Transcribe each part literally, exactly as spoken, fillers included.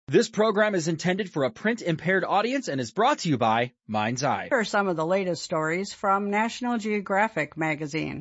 This program is intended for a print-impaired audience and is brought to you by Mind's Eye. Here are some of the latest stories from National Geographic magazine.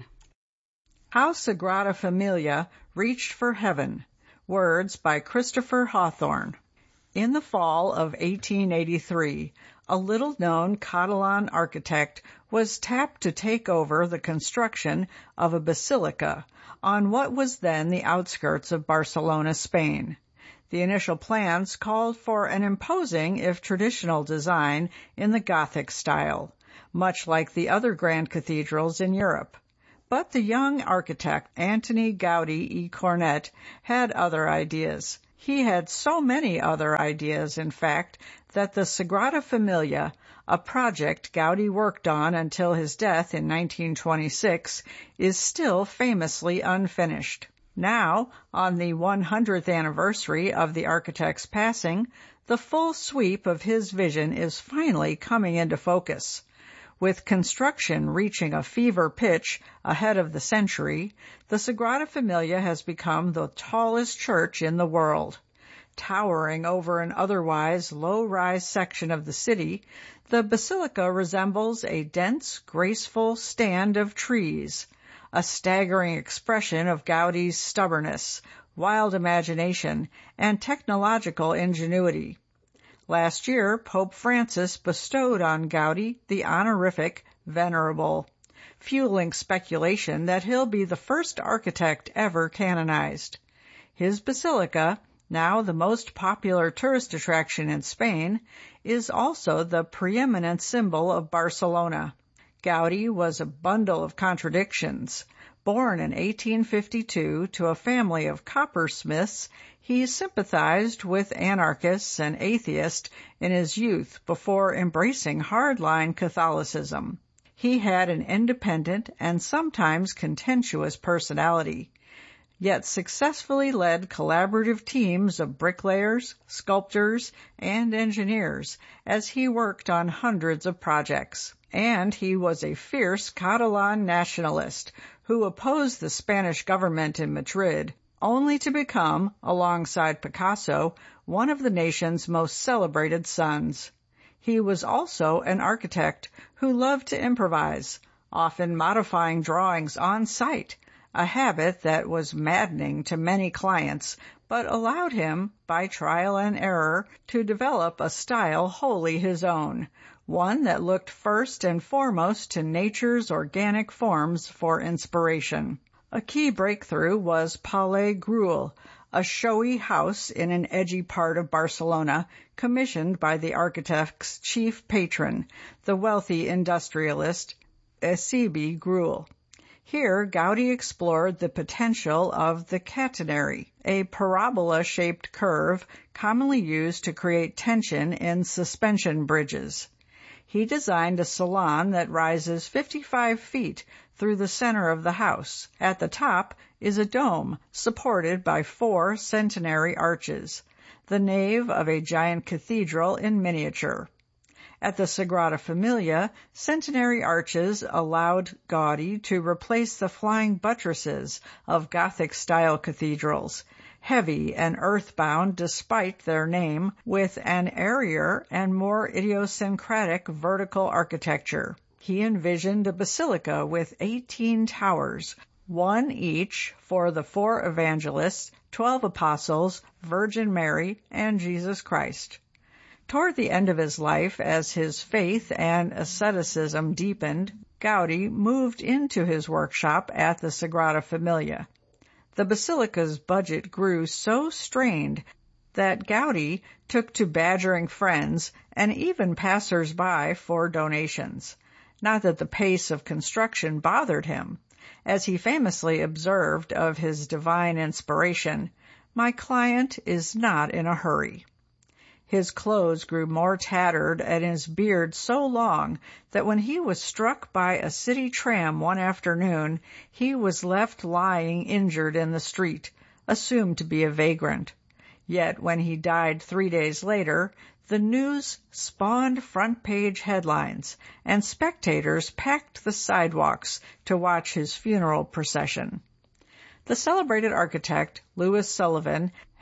How Sagrada Familia Reached for Heaven. Words by Christopher Hawthorne. In the fall of eighteen eighty-three, a little-known Catalan architect was tapped to take over the construction of a basilica on what was then the outskirts of Barcelona, Spain. The initial plans called for an imposing, if traditional, design in the Gothic style, much like the other grand cathedrals in Europe. But the young architect, Antoni Gaudí i Cornet, had other ideas. He had so many other ideas, in fact, that the Sagrada Familia, a project Gaudí worked on until his death in nineteen twenty-six, is still famously unfinished. Now, on the one hundredth anniversary of the architect's passing, the full sweep of his vision is finally coming into focus. With construction reaching a fever pitch ahead of the century, the Sagrada Familia has become the tallest church in the world. Towering over an otherwise low-rise section of the city, the basilica resembles a dense, graceful stand of trees, a staggering expression of Gaudí's stubbornness, wild imagination, and technological ingenuity. Last year, Pope Francis bestowed on Gaudí the honorific Venerable, fueling speculation that he'll be the first architect ever canonized. His basilica, now the most popular tourist attraction in Spain, is also the preeminent symbol of Barcelona. Gaudí was a bundle of contradictions. Born in eighteen fifty-two to a family of coppersmiths, he sympathized with anarchists and atheists in his youth before embracing hardline Catholicism. He had an independent and sometimes contentious personality, yet successfully led collaborative teams of bricklayers, sculptors, and engineers as he worked on hundreds of projects. And he was a fierce Catalan nationalist who opposed the Spanish government in Madrid, only to become, alongside Picasso, one of the nation's most celebrated sons. He was also an architect who loved to improvise, often modifying drawings on site, a habit that was maddening to many clients, but allowed him, by trial and error, to develop a style wholly his own, one that looked first and foremost to nature's organic forms for inspiration. A key breakthrough was Palais Gruel, a showy house in an edgy part of Barcelona, commissioned by the architect's chief patron, the wealthy industrialist Eusebi Gruel. Here, Gaudí explored the potential of the catenary, a parabola-shaped curve commonly used to create tension in suspension bridges. He designed a salon that rises fifty-five feet through the center of the house. At the top is a dome supported by four centenary arches, the nave of a giant cathedral in miniature. At the Sagrada Familia, centenary arches allowed Gaudí to replace the flying buttresses of Gothic-style cathedrals, heavy and earthbound despite their name, with an airier and more idiosyncratic vertical architecture. He envisioned a basilica with eighteen towers, one each for the four evangelists, twelve apostles, Virgin Mary, and Jesus Christ. Toward the end of his life, as his faith and asceticism deepened, Gaudí moved into his workshop at the Sagrada Familia. The basilica's budget grew so strained that Gaudí took to badgering friends and even passers-by for donations. Not that the pace of construction bothered him. As he famously observed of his divine inspiration, "My client is not in a hurry." His clothes grew more tattered and his beard so long that when he was struck by a city tram one afternoon, he was left lying injured in the street, assumed to be a vagrant. Yet when he died three days later, the news spawned front-page headlines, and spectators packed the sidewalks to watch his funeral procession. The celebrated architect, Louis Sullivan,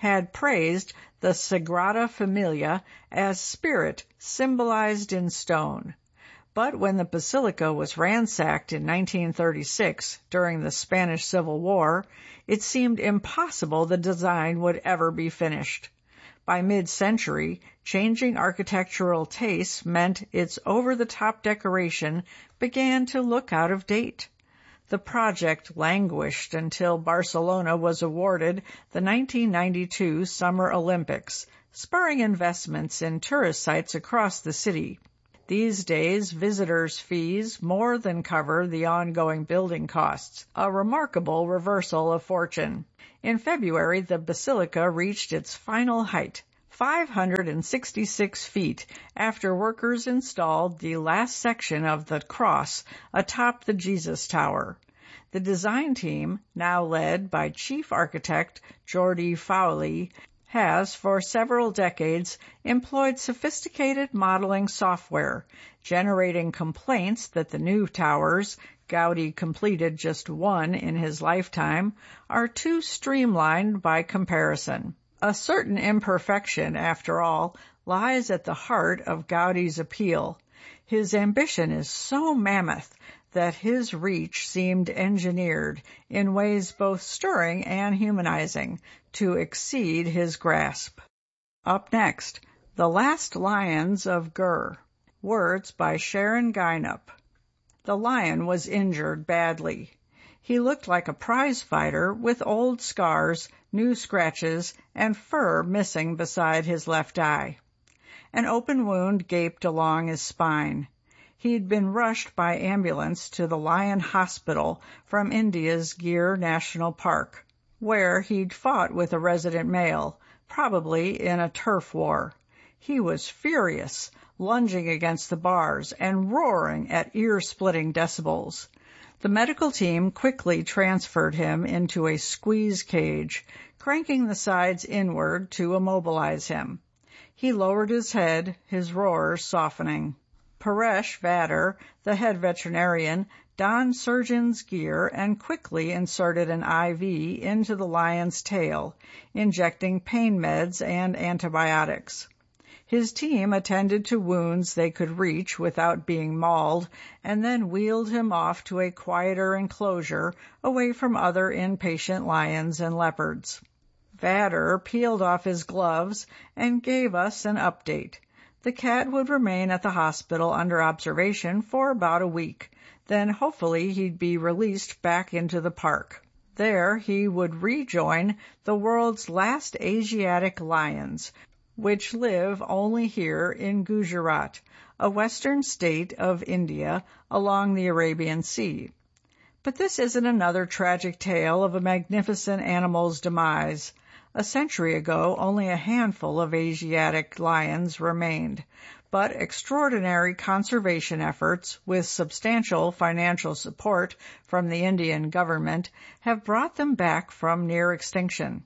had praised the Sagrada Familia as spirit symbolized in stone. But when the basilica was ransacked in nineteen thirty-six during the Spanish Civil War, it seemed impossible the design would ever be finished. By mid-century, changing architectural tastes meant its over-the-top decoration began to look out of date. The project languished until Barcelona was awarded the nineteen ninety-two Summer Olympics, spurring investments in tourist sites across the city. These days, visitors' fees more than cover the ongoing building costs, a remarkable reversal of fortune. In February, the basilica reached its final height, five hundred sixty-six feet, after workers installed the last section of the cross atop the Jesus Tower. The design team, now led by Chief Architect Jordi Fowley, has for several decades employed sophisticated modeling software, generating complaints that the new towers, Gaudi completed just one in his lifetime, are too streamlined by comparison. A certain imperfection, after all, lies at the heart of Gaudi's appeal. His ambition is so mammoth that his reach seemed engineered in ways both stirring and humanizing to exceed his grasp. Up next, The Last Lions of Gur. Words by Sharon Gynup. The lion was injured badly. He looked like a prize fighter with old scars, new scratches, and fur missing beside his left eye. An open wound gaped along his spine. He'd been rushed by ambulance to the Lion Hospital from India's Gir National Park, where he'd fought with a resident male, probably in a turf war. He was furious, lunging against the bars and roaring at ear-splitting decibels. The medical team quickly transferred him into a squeeze cage, cranking the sides inward to immobilize him. He lowered his head, his roars softening. Paresh Vader, the head veterinarian, donned surgeon's gear and quickly inserted an I V into the lion's tail, injecting pain meds and antibiotics. His team attended to wounds they could reach without being mauled, and then wheeled him off to a quieter enclosure away from other inpatient lions and leopards. Vader peeled off his gloves and gave us an update. The cat would remain at the hospital under observation for about a week. Then hopefully he'd be released back into the park. There he would rejoin the world's last Asiatic lions, which live only here in Gujarat, a western state of India along the Arabian Sea. But this isn't another tragic tale of a magnificent animal's demise. A century ago, only a handful of Asiatic lions remained, but extraordinary conservation efforts with substantial financial support from the Indian government have brought them back from near extinction.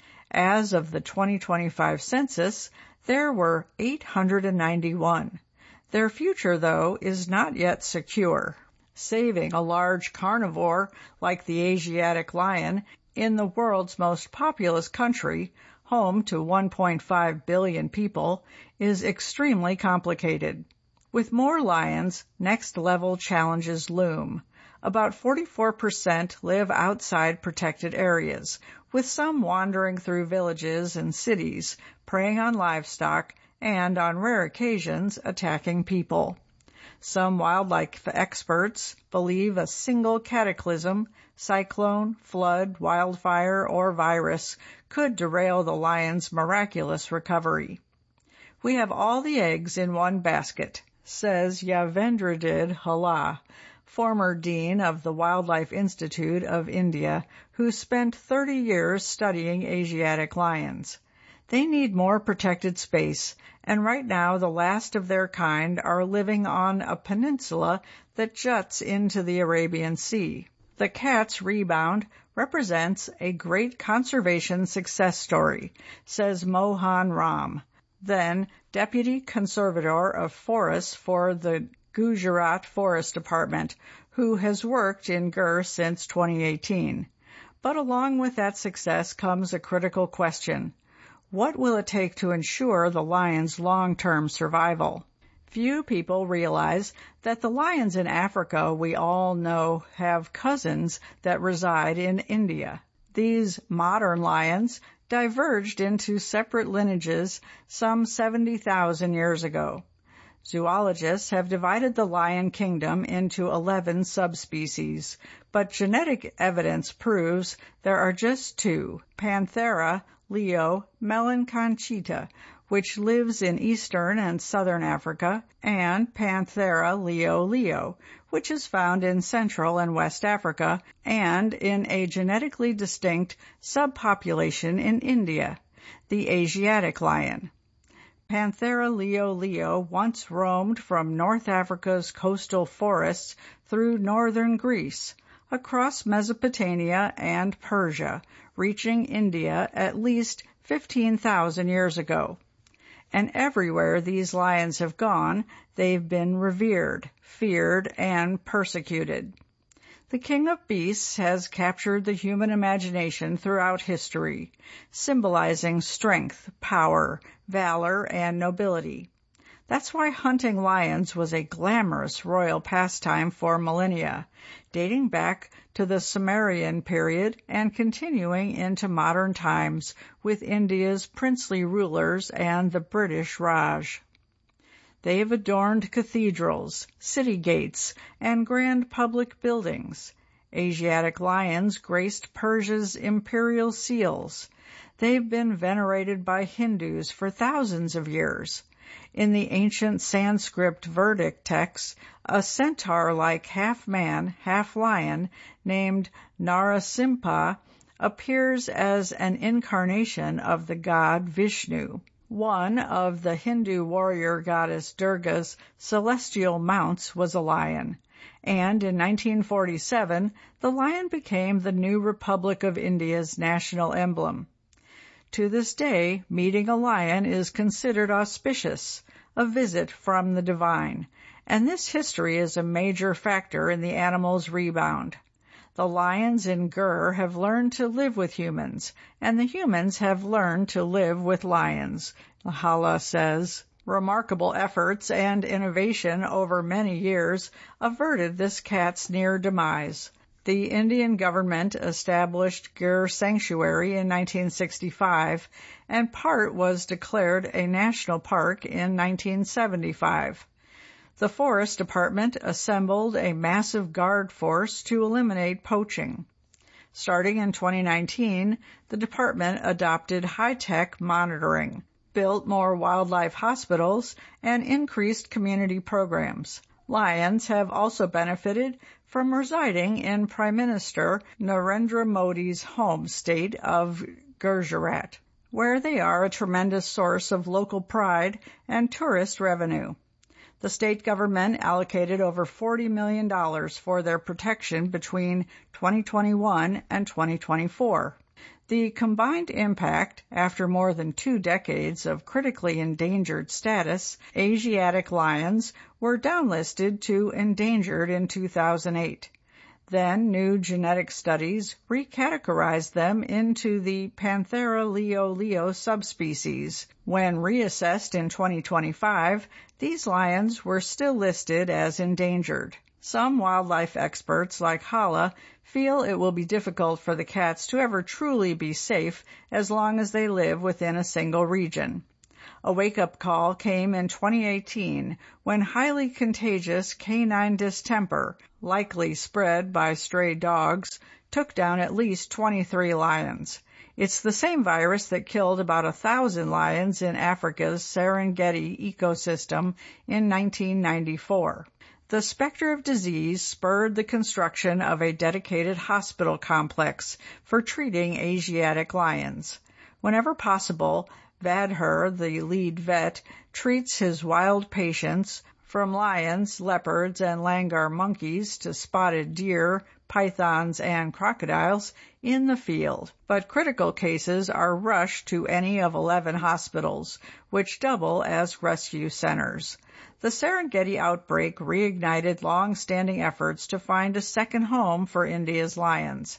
As of the twenty twenty-five census, there were eight hundred ninety-one. Their future, though, is not yet secure. Saving a large carnivore like the Asiatic lion in the world's most populous country, home to one point five billion people, is extremely complicated. With more lions, next-level challenges loom. About forty-four percent live outside protected areas, with some wandering through villages and cities, preying on livestock, and, on rare occasions, attacking people. Some wildlife experts believe a single cataclysm, cyclone, flood, wildfire, or virus could derail the lion's miraculous recovery. We have all the eggs in one basket, says Yavendradid Hala, former dean of the Wildlife Institute of India, who spent thirty years studying Asiatic lions. They need more protected space, and right now the last of their kind are living on a peninsula that juts into the Arabian Sea. The cat's rebound represents a great conservation success story, says Mohan Ram, then Deputy Conservator of Forests for the Gujarat Forest Department, who has worked in Gir since twenty eighteen. But along with that success comes a critical question. What will it take to ensure the lion's long-term survival? Few people realize that the lions in Africa we all know have cousins that reside in India. These modern lions diverged into separate lineages some seventy thousand years ago. Zoologists have divided the lion kingdom into eleven subspecies, but genetic evidence proves there are just two, Panthera leo melanconchita, which lives in eastern and southern Africa, and Panthera leo leo, which is found in Central and West Africa and in a genetically distinct subpopulation in India, the Asiatic lion. Panthera leo leo once roamed from North Africa's coastal forests through northern Greece, across Mesopotamia and Persia, reaching India at least fifteen thousand years ago. And everywhere these lions have gone, they've been revered, feared, and persecuted. The king of beasts has captured the human imagination throughout history, symbolizing strength, power, valor, and nobility. That's why hunting lions was a glamorous royal pastime for millennia, dating back to the Sumerian period and continuing into modern times with India's princely rulers and the British Raj. They have adorned cathedrals, city gates, and grand public buildings. Asiatic lions graced Persia's imperial seals. They've been venerated by Hindus for thousands of years. In the ancient Sanskrit Vedic texts, a centaur-like half-man, half-lion named Narasimha appears as an incarnation of the god Vishnu. One of the Hindu warrior goddess Durga's celestial mounts was a lion, and in nineteen forty-seven, the lion became the new Republic of India's national emblem. To this day, meeting a lion is considered auspicious, a visit from the divine, and this history is a major factor in the animal's rebound. The lions in Gur have learned to live with humans, and the humans have learned to live with lions, Hala says. Remarkable efforts and innovation over many years averted this cat's near demise. The Indian government established Gir Sanctuary in nineteen sixty-five, and part was declared a national park in nineteen seventy-five. The Forest Department assembled a massive guard force to eliminate poaching. Starting in twenty nineteen, the department adopted high-tech monitoring, built more wildlife hospitals, and increased community programs. Lions have also benefited from residing in Prime Minister Narendra Modi's home state of Gujarat, where they are a tremendous source of local pride and tourist revenue. The state government allocated over forty million dollars for their protection between twenty twenty-one and twenty twenty-four. The combined impact, after more than two decades of critically endangered status, Asiatic lions were downlisted to endangered in two thousand eight. Then new genetic studies recategorized them into the Panthera leo leo subspecies. When reassessed in twenty twenty-five, these lions were still listed as endangered. Some wildlife experts, like Hala, feel it will be difficult for the cats to ever truly be safe as long as they live within a single region. A wake-up call came in twenty eighteen when highly contagious canine distemper, likely spread by stray dogs, took down at least twenty-three lions. It's the same virus that killed about a thousand lions in Africa's Serengeti ecosystem in nineteen ninety-four. The specter of disease spurred the construction of a dedicated hospital complex for treating Asiatic lions. Whenever possible, Vadher, the lead vet, treats his wild patients, from lions, leopards, and langur monkeys to spotted deer, pythons, and crocodiles, in the field. But critical cases are rushed to any of eleven hospitals, which double as rescue centers. The Serengeti outbreak reignited long-standing efforts to find a second home for India's lions.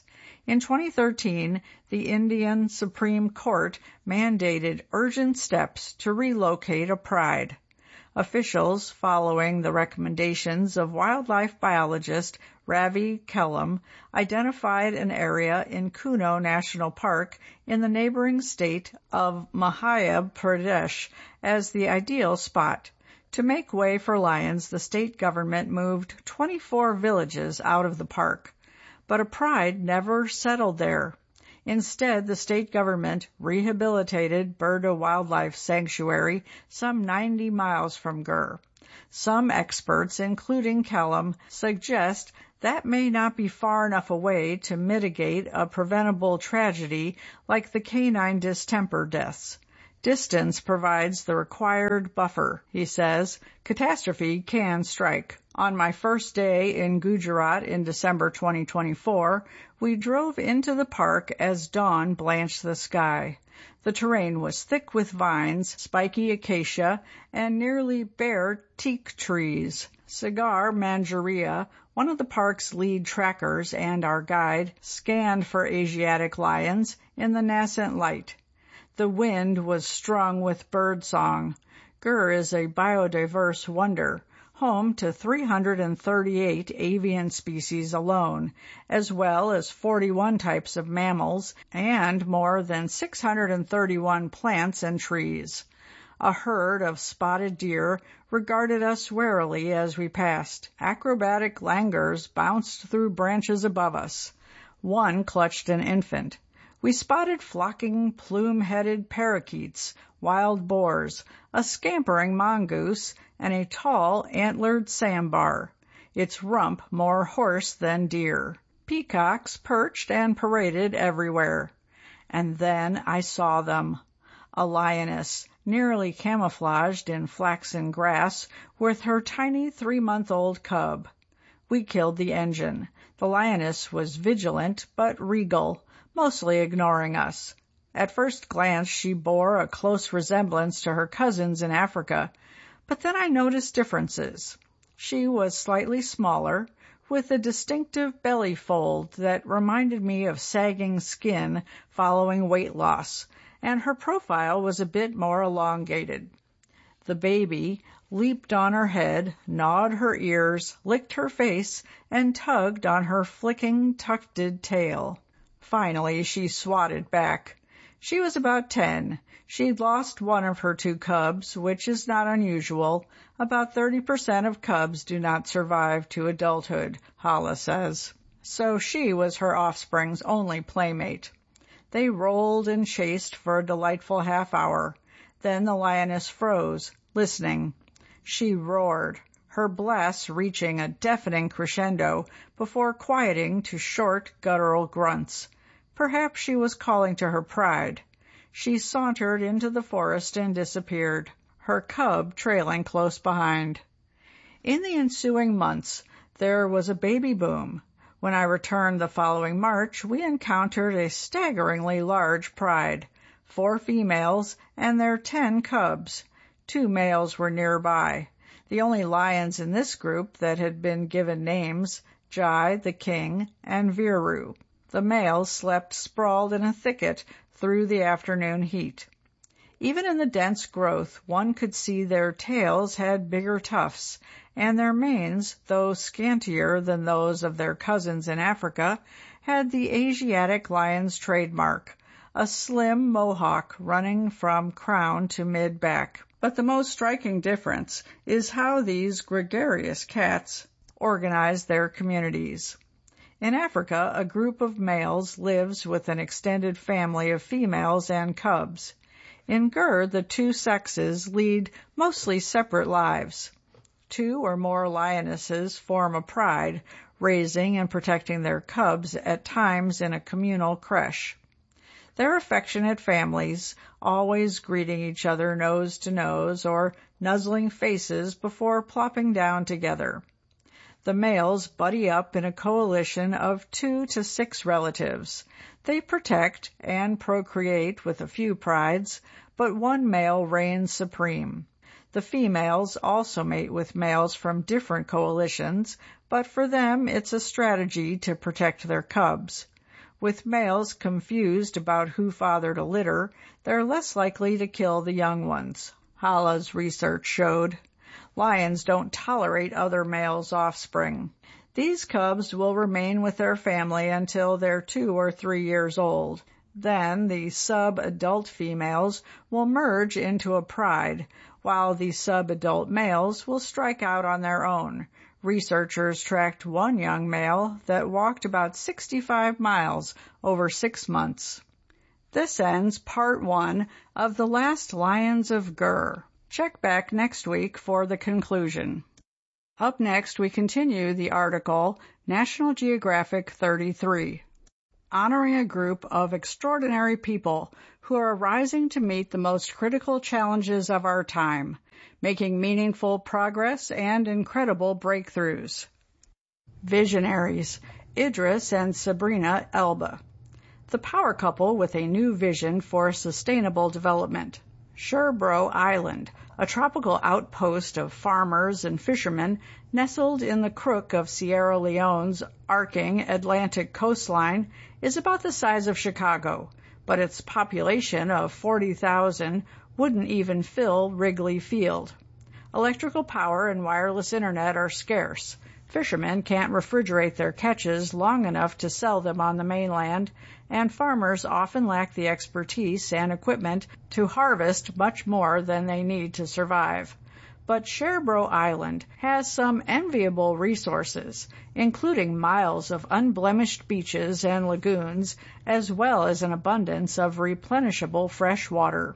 In twenty thirteen, the Indian Supreme Court mandated urgent steps to relocate a pride. Officials, following the recommendations of wildlife biologist Ravi Kellam, identified an area in Kuno National Park in the neighboring state of Madhya Pradesh as the ideal spot. To make way for lions, the state government moved twenty-four villages out of the park. But a pride never settled there. Instead, the state government rehabilitated Birda Wildlife Sanctuary some ninety miles from Gur. Some experts, including Kellam, suggest that may not be far enough away to mitigate a preventable tragedy like the canine distemper deaths. Distance provides the required buffer, he says. Catastrophe can strike. On my first day in Gujarat in December twenty twenty-four, we drove into the park as dawn blanched the sky. The terrain was thick with vines, spiky acacia, and nearly bare teak trees. Sagar Manjaria, one of the park's lead trackers and our guide, scanned for Asiatic lions in the nascent light. The wind was strung with bird song. Gur is a biodiverse wonder, home to three hundred thirty-eight avian species alone, as well as forty-one types of mammals and more than six hundred thirty-one plants and trees. A herd of spotted deer regarded us warily as we passed. Acrobatic langurs bounced through branches above us. One clutched an infant. We spotted flocking plume-headed parakeets, wild boars, a scampering mongoose, and a tall, antlered sambar, its rump more horse than deer. Peacocks perched and paraded everywhere. And then I saw them. A lioness, nearly camouflaged in flaxen grass, with her tiny three-month-old cub. We killed the engine. The lioness was vigilant but regal, mostly ignoring us. At first glance, she bore a close resemblance to her cousins in Africa, but then I noticed differences. She was slightly smaller, with a distinctive belly fold that reminded me of sagging skin following weight loss, and her profile was a bit more elongated. The baby leaped on her head, gnawed her ears, licked her face, and tugged on her flicking, tufted tail. Finally, she swatted back. She was about ten. She'd lost one of her two cubs, which is not unusual. About thirty percent of cubs do not survive to adulthood, Hala says. So she was her offspring's only playmate. They rolled and chased for a delightful half hour. Then the lioness froze, listening. She roared, her blasts reaching a deafening crescendo before quieting to short, guttural grunts. Perhaps she was calling to her pride. She sauntered into the forest and disappeared, her cub trailing close behind. In the ensuing months, there was a baby boom. When I returned the following March, we encountered a staggeringly large pride, four females and their ten cubs. Two males were nearby. The only lions in this group that had been given names, Jai, the king, and Viru. The males slept sprawled in a thicket through the afternoon heat. Even in the dense growth, one could see their tails had bigger tufts, and their manes, though scantier than those of their cousins in Africa, had the Asiatic lion's trademark, a slim mohawk running from crown to mid-back. But the most striking difference is how these gregarious cats organize their communities. In Africa, a group of males lives with an extended family of females and cubs. In Gur, the two sexes lead mostly separate lives. Two or more lionesses form a pride, raising and protecting their cubs at times in a communal creche. They're affectionate families, always greeting each other nose to nose or nuzzling faces before plopping down together. The males buddy up in a coalition of two to six relatives. They protect and procreate with a few prides, but one male reigns supreme. The females also mate with males from different coalitions, but for them it's a strategy to protect their cubs. With males confused about who fathered a litter, they're less likely to kill the young ones, Hala's research showed. Lions don't tolerate other males' offspring. These cubs will remain with their family until they're two or three years old. Then the sub-adult females will merge into a pride, while the sub-adult males will strike out on their own. Researchers tracked one young male that walked about sixty-five miles over six months. This ends part one of The Last Lions of Gur. Check back next week for the conclusion. Up next, we continue the article National Geographic thirty-three, honoring a group of extraordinary people who are rising to meet the most critical challenges of our time, making meaningful progress and incredible breakthroughs. Visionaries, Idris and Sabrina Elba. The power couple with a new vision for sustainable development. Sherbro Island, a tropical outpost of farmers and fishermen nestled in the crook of Sierra Leone's arcing Atlantic coastline, is about the size of Chicago, but its population of forty thousand wouldn't even fill Wrigley Field. Electrical power and wireless internet are scarce. Fishermen can't refrigerate their catches long enough to sell them on the mainland, and farmers often lack the expertise and equipment to harvest much more than they need to survive. But Sherbro Island has some enviable resources, including miles of unblemished beaches and lagoons, as well as an abundance of replenishable fresh water.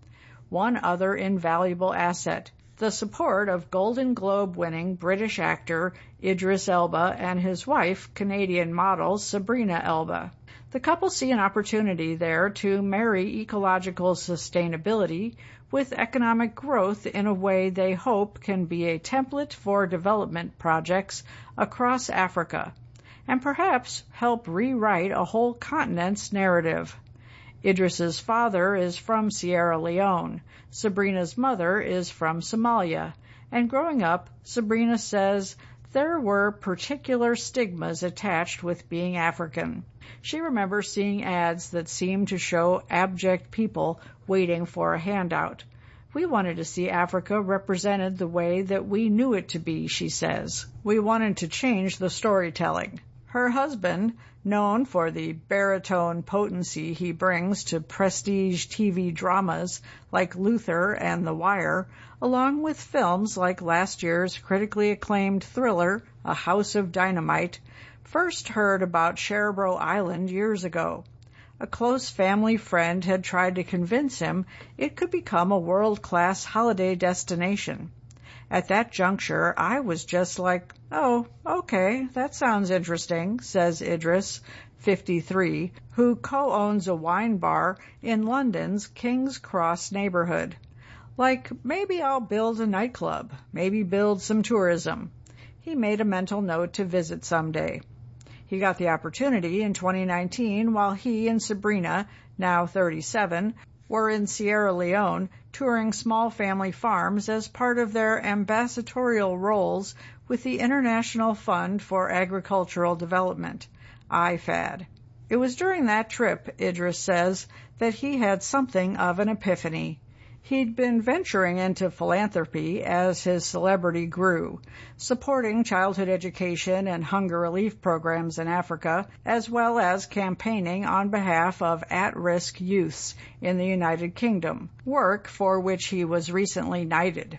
One other invaluable asset, the support of Golden Globe-winning British actor Idris Elba and his wife, Canadian model Sabrina Elba. The couple see an opportunity there to marry ecological sustainability with economic growth in a way they hope can be a template for development projects across Africa, and perhaps help rewrite a whole continent's narrative. Idris's father is from Sierra Leone. Sabrina's mother is from Somalia. And growing up, Sabrina says there were particular stigmas attached with being African. She remembers seeing ads that seemed to show abject people waiting for a handout. We wanted to see Africa represented the way that we knew it to be, she says. We wanted to change the storytelling. Her husband, known for the baritone potency he brings to prestige T V dramas like Luther and The Wire, along with films like last year's critically acclaimed thriller, A House of Dynamite, first heard about Sherbro Island years ago. A close family friend had tried to convince him it could become a world-class holiday destination. At that juncture, I was just like, oh, okay, that sounds interesting, says Idris, fifty-three, who co-owns a wine bar in London's King's Cross neighborhood. Like, maybe I'll build a nightclub, maybe build some tourism. He made a mental note to visit someday. He got the opportunity in twenty nineteen while he and Sabrina, now thirty-seven, were in Sierra Leone touring small family farms as part of their ambassadorial roles with the International Fund for Agricultural Development, I F A D. It was during that trip, Idris says, that he had something of an epiphany. He'd been venturing into philanthropy as his celebrity grew, supporting childhood education and hunger relief programs in Africa, as well as campaigning on behalf of at-risk youths in the United Kingdom, work for which he was recently knighted.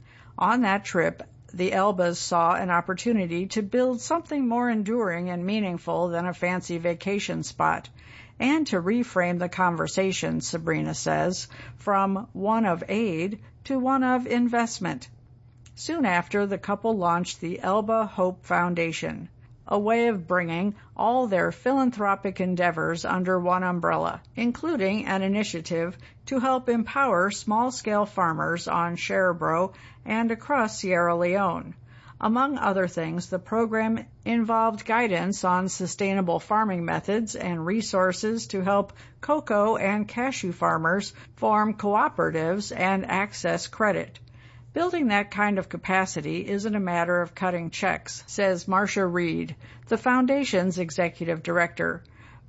On that trip, the Elbas saw an opportunity to build something more enduring and meaningful than a fancy vacation spot, and to reframe the conversation, Sabrina says, from one of aid to one of investment. Soon after, the couple launched the Elba Hope Foundation, a way of bringing all their philanthropic endeavors under one umbrella, including an initiative to help empower small-scale farmers on Sherbro and across Sierra Leone. Among other things, the program involved guidance on sustainable farming methods and resources to help cocoa and cashew farmers form cooperatives and access credit. Building that kind of capacity isn't a matter of cutting checks, says Marcia Reed, the foundation's executive director,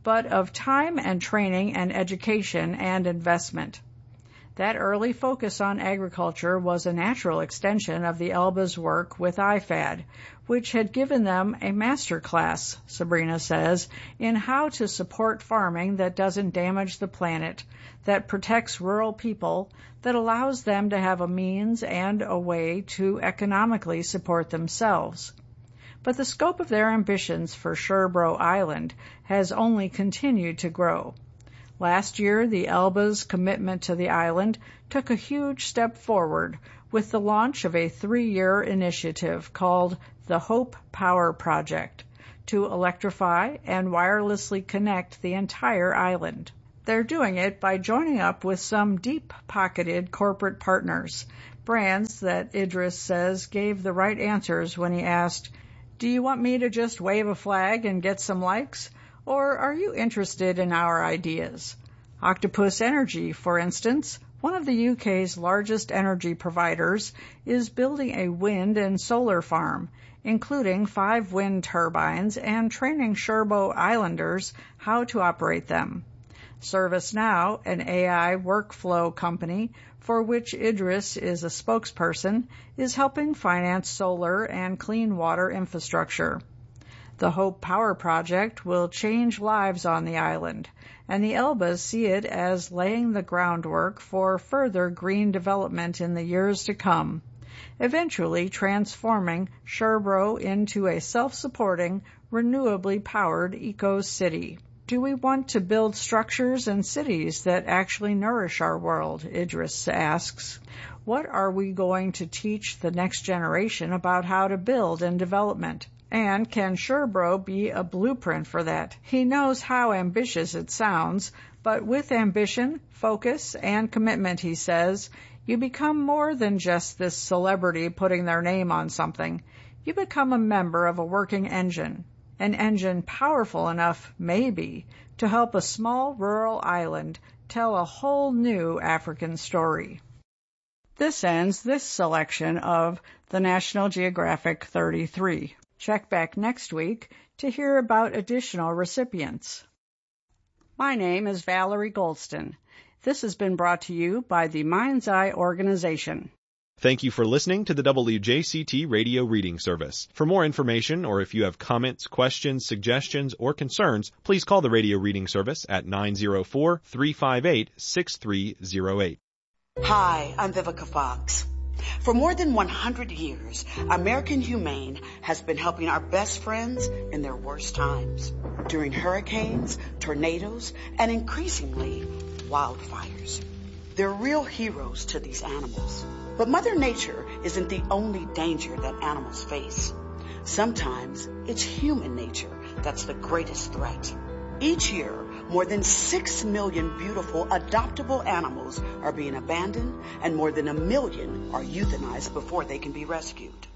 but of time and training and education and investment. That early focus on agriculture was a natural extension of the Elba's work with I F A D, which had given them a master class, Sabrina says, in how to support farming that doesn't damage the planet, that protects rural people, that allows them to have a means and a way to economically support themselves. But the scope of their ambitions for Sherbro Island has only continued to grow. Last year, the Elba's commitment to the island took a huge step forward with the launch of a three-year initiative called the Hope Power Project to electrify and wirelessly connect the entire island. They're doing it by joining up with some deep-pocketed corporate partners, brands that Idris says gave the right answers when he asked, "Do you want me to just wave a flag and get some likes? Or are you interested in our ideas?" Octopus Energy, for instance, one of the U K's largest energy providers, is building a wind and solar farm, including five wind turbines, and training Sherbro Islanders how to operate them. ServiceNow, an A I workflow company for which Idris is a spokesperson, is helping finance solar and clean water infrastructure. The Hope Power Project will change lives on the island, and the Elbas see it as laying the groundwork for further green development in the years to come, eventually transforming Sherbro into a self-supporting, renewably powered eco-city. Do we want to build structures and cities that actually nourish our world? Idris asks. What are we going to teach the next generation about how to build and development? And can Sherbro be a blueprint for that? He knows how ambitious it sounds, but with ambition, focus, and commitment, he says, you become more than just this celebrity putting their name on something. You become a member of a working engine, an engine powerful enough, maybe, to help a small rural island tell a whole new African story. This ends this selection of the National Geographic thirty-three. Check back next week to hear about additional recipients. My name is Valerie Goldston. This has been brought to you by the Mind's Eye Organization. Thank you for listening to the W J C T Radio Reading Service. For more information, or if you have comments, questions, suggestions, or concerns, please call the Radio Reading Service at nine oh four, three five eight, six three oh eight. Hi, I'm Vivica Fox. For more than one hundred years, American Humane has been helping our best friends in their worst times, during hurricanes, tornadoes, and increasingly, wildfires. They're real heroes to these animals. But Mother Nature isn't the only danger that animals face. Sometimes it's human nature that's the greatest threat. Each year, more than six million beautiful adoptable animals are being abandoned, and more than a million are euthanized before they can be rescued.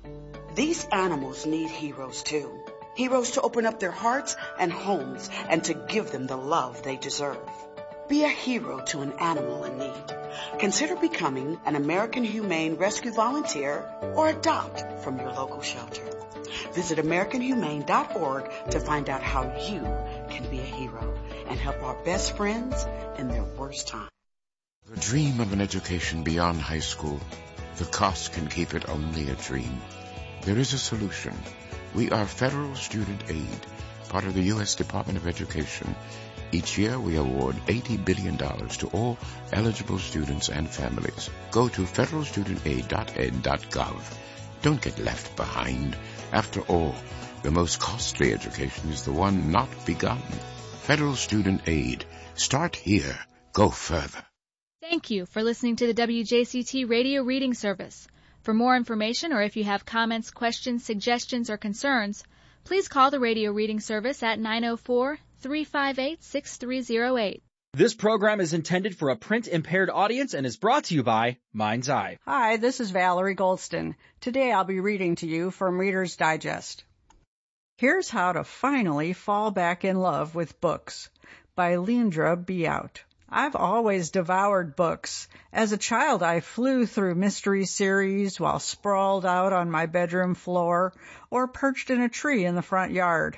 These animals need heroes too. Heroes to open up their hearts and homes and to give them the love they deserve. Be a hero to an animal in need. Consider becoming an American Humane Rescue Volunteer or adopt from your local shelter. Visit American Humane dot org to find out how you can be a hero and help our best friends in their worst time. The dream of an education beyond high school, the cost can keep it only a dream. There is a solution. We are Federal Student Aid, part of the U S Department of Education. Each year we award eighty billion dollars to all eligible students and families. Go to federal student aid dot ed dot gov. Don't get left behind. After all, the most costly education is the one not begotten. Federal Student Aid. Start here. Go further. Thank you for listening to the W J C T Radio Reading Service. For more information, or if you have comments, questions, suggestions, or concerns, please call the Radio Reading Service at nine oh four, three five eight, six three oh eight. This program is intended for a print-impaired audience and is brought to you by Mind's Eye. Hi, this is Valerie Goldston. Today I'll be reading to you from Reader's Digest. Here's How to Finally Fall Back in Love with Books by Leandra Beout. I've always devoured books. As a child, I flew through mystery series while sprawled out on my bedroom floor or perched in a tree in the front yard.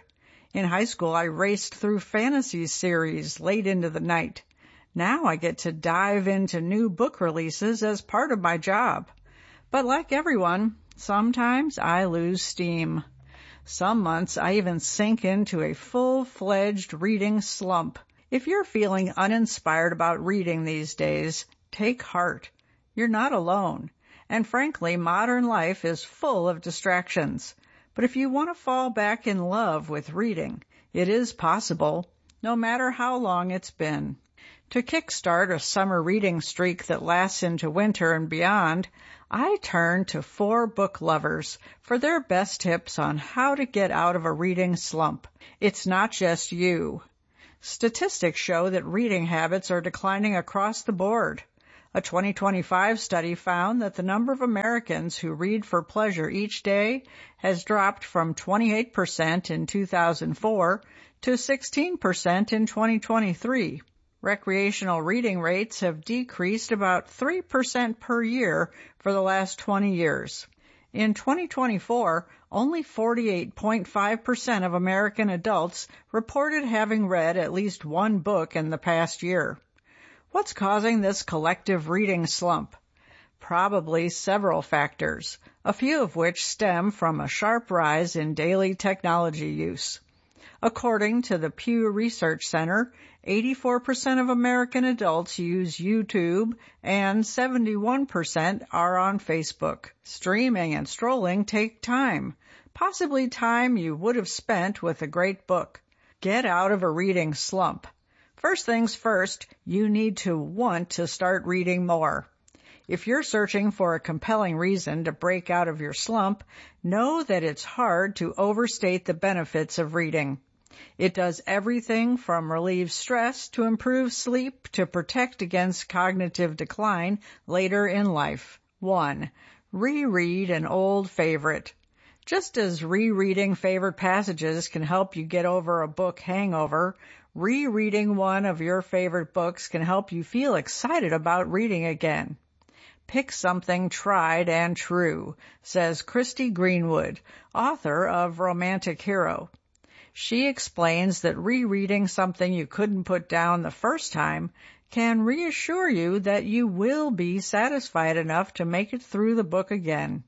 In high school, I raced through fantasy series late into the night. Now I get to dive into new book releases as part of my job. But like everyone, sometimes I lose steam. Some months I even sink into a full-fledged reading slump. If you're feeling uninspired about reading these days, take heart. You're not alone. And frankly, modern life is full of distractions. But if you want to fall back in love with reading, it is possible, no matter how long it's been. To kickstart a summer reading streak that lasts into winter and beyond, I turn to four book lovers for their best tips on how to get out of a reading slump. It's not just you. Statistics show that reading habits are declining across the board. A twenty twenty-five study found that the number of Americans who read for pleasure each day has dropped from twenty-eight percent in two thousand four to sixteen percent in twenty twenty-three. Recreational reading rates have decreased about three percent per year for the last twenty years. In twenty twenty-four, only forty-eight point five percent of American adults reported having read at least one book in the past year. What's causing this collective reading slump? Probably several factors, a few of which stem from a sharp rise in daily technology use. According to the Pew Research Center, eighty-four percent of American adults use YouTube and seventy-one percent are on Facebook. Streaming and strolling take time, possibly time you would have spent with a great book. Get out of a reading slump. First things first, you need to want to start reading more. If you're searching for a compelling reason to break out of your slump, know that it's hard to overstate the benefits of reading. It does everything from relieve stress to improve sleep to protect against cognitive decline later in life. One, reread an old favorite. Just as rereading favorite passages can help you get over a book hangover, rereading one of your favorite books can help you feel excited about reading again. Pick something tried and true, says Christy Greenwood, author of Romantic Hero. She explains that rereading something you couldn't put down the first time can reassure you that you will be satisfied enough to make it through the book again.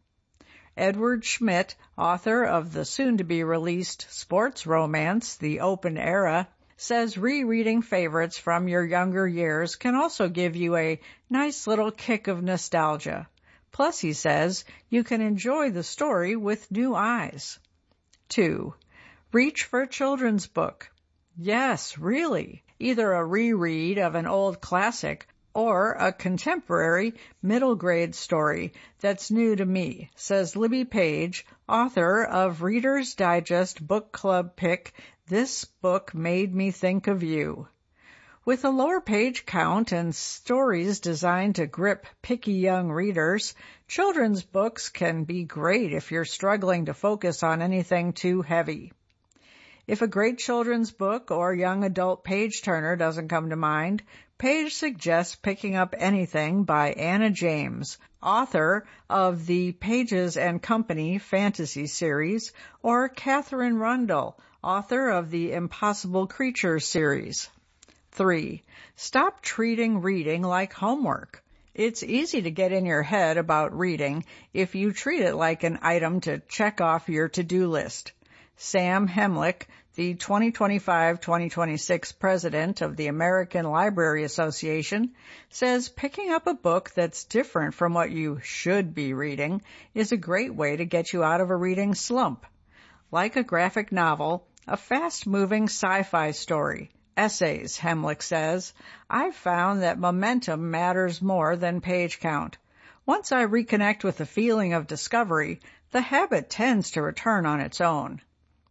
Edward Schmidt, author of the soon-to-be-released sports romance, The Open Era, says rereading favorites from your younger years can also give you a nice little kick of nostalgia. Plus, he says, you can enjoy the story with new eyes. Two, reach for a children's book. Yes, really. Either a reread of an old classic or a contemporary middle grade story that's new to me, says Libby Page, author of Reader's Digest Book Club pick, This Book Made Me Think of You. With a lower page count and stories designed to grip picky young readers, children's books can be great if you're struggling to focus on anything too heavy. If a great children's book or young adult page-turner doesn't come to mind, Page suggests picking up Anything by Anna James, author of the Pages and Company fantasy series, or Catherine Rundle, author of the Impossible Creatures series. Three, stop treating reading like homework. It's easy to get in your head about reading if you treat it like an item to check off your to-do list. Sam Hemlick, the twenty twenty-five twenty twenty-six president of the American Library Association, says picking up a book that's different from what you should be reading is a great way to get you out of a reading slump. Like a graphic novel, a fast-moving sci-fi story, essays, Hemlick says, I've found that momentum matters more than page count. Once I reconnect with the feeling of discovery, the habit tends to return on its own.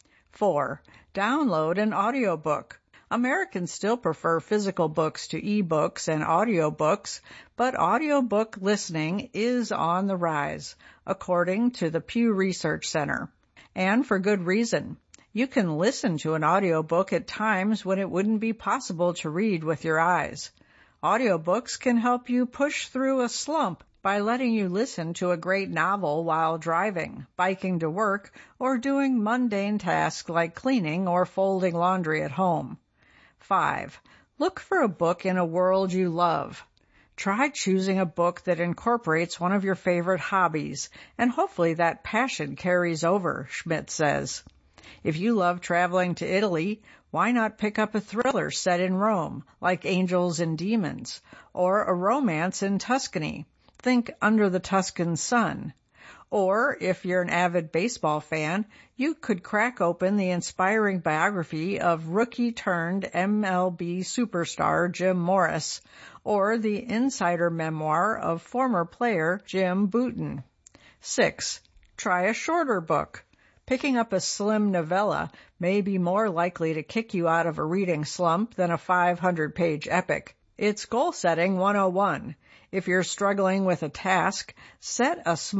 Four, download an audiobook. Americans still prefer physical books to e-books and audiobooks, but audiobook listening is on the rise, according to the Pew Research Center. And for good reason. You can listen to an audiobook at times when it wouldn't be possible to read with your eyes. Audiobooks can help you push through a slump by letting you listen to a great novel while driving, biking to work, or doing mundane tasks like cleaning or folding laundry at home. Five, look for a book in a world you love. Try choosing a book that incorporates one of your favorite hobbies, and hopefully that passion carries over, Schmidt says. If you love traveling to Italy, why not pick up a thriller set in Rome, like Angels and Demons, or a romance in Tuscany? Think Under the Tuscan Sun. Or, if you're an avid baseball fan, you could crack open the inspiring biography of rookie-turned-M L B superstar Jim Morris, or the insider memoir of former player Jim Bouton. Six, try a shorter book. Picking up a slim novella may be more likely to kick you out of a reading slump than a five hundred page epic. It's Goal Setting one oh one. If you're struggling with a task, set a small